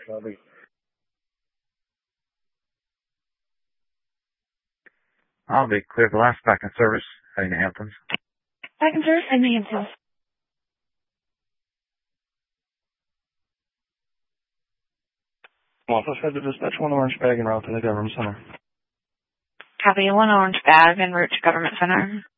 I'll be clear the last back in service heading to Hamptons. Back in service heading to Hamptons. Office head to dispatch 1 orange bag en route to the government center. Copy, 1 orange bag en route to government center.